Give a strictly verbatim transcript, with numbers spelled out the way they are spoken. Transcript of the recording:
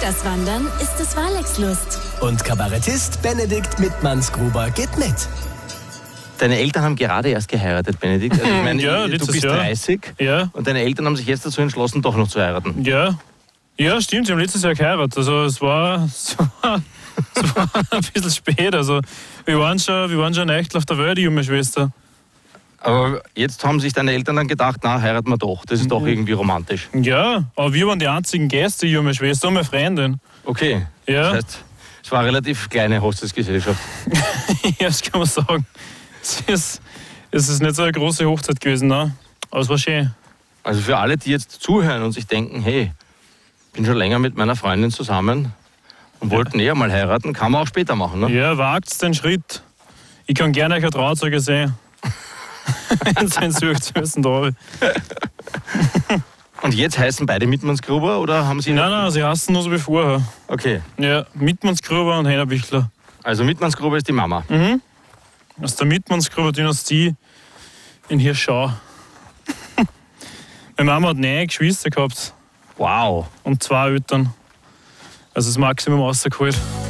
Das Wandern ist des Walex Lust. Und Kabarettist Benedikt Mittmannsgruber geht mit. Deine Eltern haben gerade erst geheiratet, Benedikt. Also ich meine, Ja, du bist Jahr. dreißig Ja. und deine Eltern haben sich jetzt dazu entschlossen, doch noch zu heiraten. Ja. Ja, stimmt, sie haben letztes Jahr geheiratet. Also es war, es war, es war ein bisschen spät. Also wir waren schon, wir waren schon echt auf der Welt, die junge Schwester. Aber jetzt haben sich deine Eltern dann gedacht, na, heiraten wir doch. Das ist doch irgendwie romantisch. Ja, aber wir waren die einzigen Gäste, die junge Schwester und meine Freundin. Okay. Ja. Das heißt, es war eine relativ kleine Hochzeitsgesellschaft. Ja, das kann man sagen. Es ist, es ist nicht so eine große Hochzeit gewesen, ne? Aber es war schön. Also für alle, die jetzt zuhören und sich denken, hey, ich bin schon länger mit meiner Freundin zusammen und wollten eher mal heiraten, kann man auch später machen, ne? Ja, wagt den Schritt. Ich kann gerne euch ein Trauzeuge sehen. Wenn es einen sucht, müssen da. Und jetzt heißen beide Mittmannsgruber oder haben sie... Nein, nein, sie hassen nur so wie vorher. Okay, Ja, Mittmannsgruber und Heiner Bichler. also Mittmannsgruber ist die Mama. Mhm. Aus der Mittmannsgruber-Dynastie in Hirschau. Meine Mama hat neun Geschwister gehabt Wow. und zwei Eltern. Also das Maximum rausgeholt.